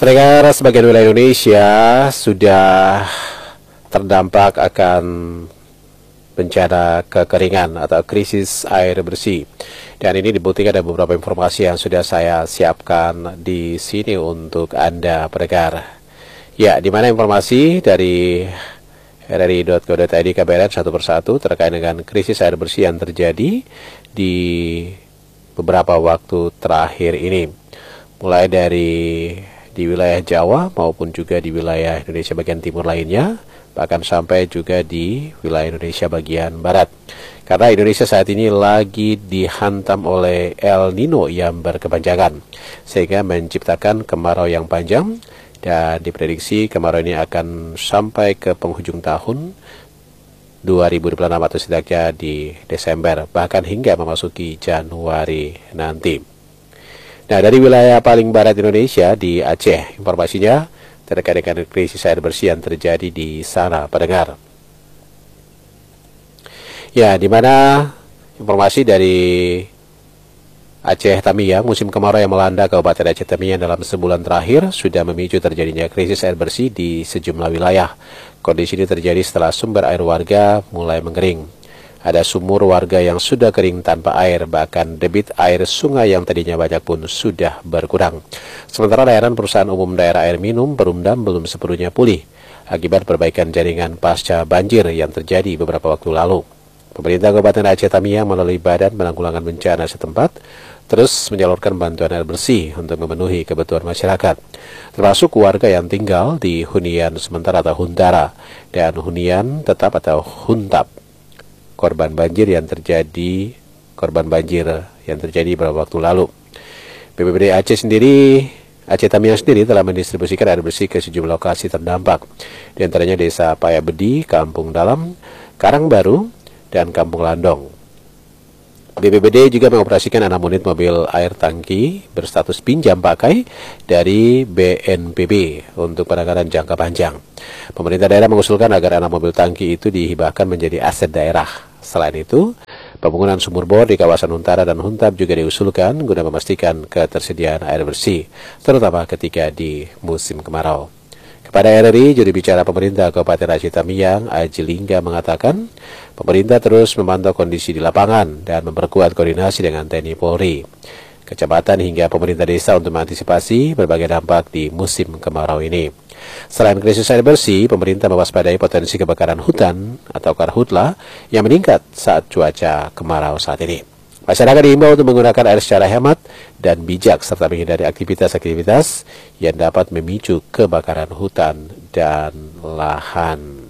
Pendengar, sebagian wilayah Indonesia sudah terdampak akan bencana kekeringan atau krisis air bersih. Dan ini dibuktikan ada beberapa informasi yang sudah saya siapkan di sini untuk Anda pendengar. Ya, di mana informasi dari rri.co.id KBRN satu persatu terkait dengan krisis air bersih yang terjadi di beberapa waktu terakhir ini. Mulai dari di wilayah Jawa maupun juga di wilayah Indonesia bagian timur lainnya, bahkan sampai juga di wilayah Indonesia bagian barat. Karena Indonesia saat ini lagi dihantam oleh El Nino yang berkepanjangan, sehingga menciptakan kemarau yang panjang, dan diprediksi kemarau ini akan sampai ke penghujung tahun 2026 atau setidaknya di Desember, bahkan hingga memasuki Januari nanti. Nah, dari wilayah paling barat Indonesia di Aceh, informasinya terkait dengan krisis air bersih yang terjadi di sana, pendengar. Ya, di mana informasi dari Aceh Tamiang, musim kemarau yang melanda Kabupaten Aceh Tamiang dalam sebulan terakhir sudah memicu terjadinya krisis air bersih di sejumlah wilayah. Kondisi ini terjadi setelah sumber air warga mulai mengering. Ada sumur warga yang sudah kering tanpa air, bahkan debit air sungai yang tadinya banyak pun sudah berkurang. Sementara layanan perusahaan umum daerah air minum Perumdam belum sepenuhnya pulih akibat perbaikan jaringan pasca banjir yang terjadi beberapa waktu lalu. Pemerintah Kabupaten Aceh Tamiang melalui Badan Penanggulangan Bencana setempat terus menyalurkan bantuan air bersih untuk memenuhi kebutuhan masyarakat, termasuk warga yang tinggal di hunian sementara atau huntara dan hunian tetap atau huntap. Korban banjir yang terjadi beberapa waktu lalu. BPBD Aceh Tamiang sendiri telah mendistribusikan air bersih ke sejumlah lokasi terdampak, di antaranya Desa Payabedi, Kampung Dalam, Karangbaru, dan Kampung Landong. BPBD juga mengoperasikan 6 unit mobil air tangki berstatus pinjam pakai dari BNPB untuk penanganan jangka panjang. Pemerintah daerah mengusulkan agar 6 mobil tangki itu dihibahkan menjadi aset daerah. Selain itu, pembangunan sumur bor di kawasan Huntara dan Huntap juga diusulkan guna memastikan ketersediaan air bersih, terutama ketika di musim kemarau. Kepada RRI, juru bicara pemerintah Kabupaten Aceh Tamiang, Aji Lingga, mengatakan pemerintah terus memantau kondisi di lapangan dan memperkuat koordinasi dengan TNI Polri, kecamatan hingga pemerintah desa untuk mengantisipasi berbagai dampak di musim kemarau ini. Selain krisis air bersih, pemerintah mewaspadai potensi kebakaran hutan atau karhutla yang meningkat saat cuaca kemarau saat ini. Masyarakat diimbau untuk menggunakan air secara hemat dan bijak serta menghindari aktivitas-aktivitas yang dapat memicu kebakaran hutan dan lahan.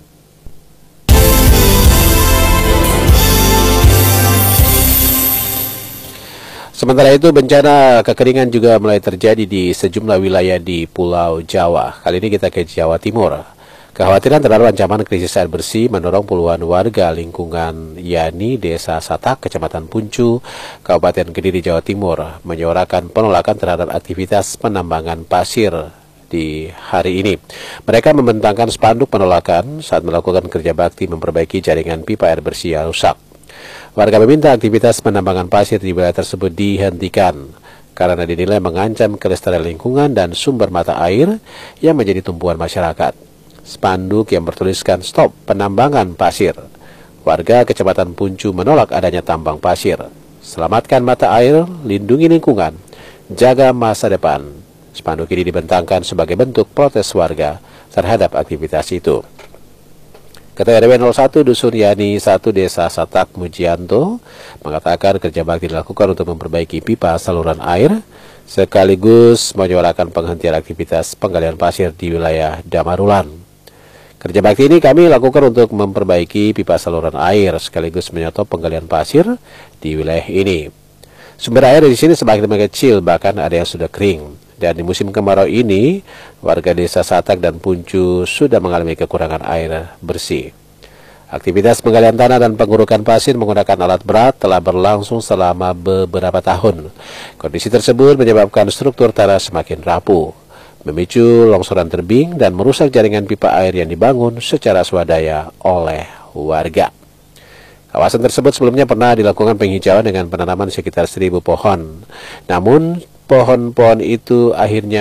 Sementara itu, bencana kekeringan juga mulai terjadi di sejumlah wilayah di Pulau Jawa. Kali ini kita ke Jawa Timur. Kekhawatiran terhadap ancaman krisis air bersih mendorong puluhan warga lingkungan yakni Desa Satak, Kecamatan Puncu, Kabupaten Kediri, Jawa Timur, menyuarakan penolakan terhadap aktivitas penambangan pasir di hari ini. Mereka membentangkan spanduk penolakan saat melakukan kerja bakti memperbaiki jaringan pipa air bersih yang rusak. Warga meminta aktivitas penambangan pasir di wilayah tersebut dihentikan karena dinilai mengancam kelestarian lingkungan dan sumber mata air yang menjadi tumpuan masyarakat. Spanduk yang bertuliskan "Stop Penambangan Pasir". Warga Kecamatan Puncu menolak adanya tambang pasir. Selamatkan mata air, lindungi lingkungan, jaga masa depan. Spanduk ini dibentangkan sebagai bentuk protes warga terhadap aktivitas itu. Ketua RW 01 Dusun Yani 1 Desa Satak Mujianto mengatakan kerja bakti dilakukan untuk memperbaiki pipa saluran air sekaligus menyuarakan penghentian aktivitas penggalian pasir di wilayah Damarulan. Kerja bakti ini kami lakukan untuk memperbaiki pipa saluran air sekaligus menyetop penggalian pasir di wilayah ini. Sumber air di sini semakin mengecil, bahkan ada yang sudah kering. Dan di musim kemarau ini, warga Desa Satak dan Puncu sudah mengalami kekurangan air bersih. Aktivitas penggalian tanah dan pengurukan pasir menggunakan alat berat telah berlangsung selama beberapa tahun. Kondisi tersebut menyebabkan struktur tanah semakin rapuh, memicu longsoran tebing dan merusak jaringan pipa air yang dibangun secara swadaya oleh warga. Kawasan tersebut sebelumnya pernah dilakukan penghijauan dengan penanaman sekitar 1.000 pohon. Namun, pohon-pohon itu akhirnya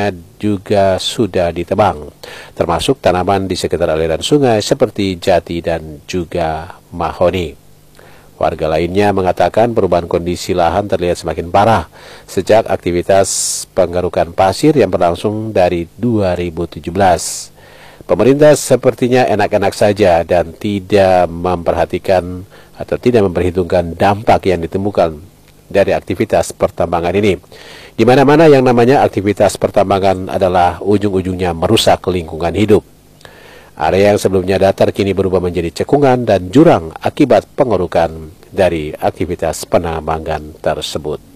juga sudah ditebang, termasuk tanaman di sekitar aliran sungai seperti jati dan juga mahoni. Warga lainnya mengatakan perubahan kondisi lahan terlihat semakin parah sejak aktivitas penggerukan pasir yang berlangsung dari 2017. Pemerintah sepertinya enak-enak saja dan tidak memperhatikan atau tidak memperhitungkan dampak yang ditemukan dari aktivitas pertambangan ini. Di mana-mana yang namanya aktivitas pertambangan adalah ujung-ujungnya merusak lingkungan hidup. Area yang sebelumnya datar kini berubah menjadi cekungan dan jurang akibat pengerukan dari aktivitas penambangan tersebut.